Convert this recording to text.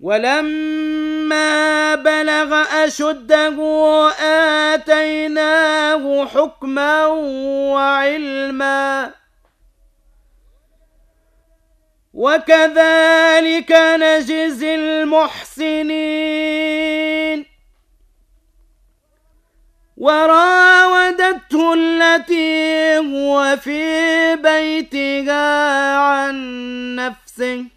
ولما بلغ أشده آتيناه حكما وعلما وكذلك نجزي المحسنين. وراودته التي هو في بيتها عن نفسه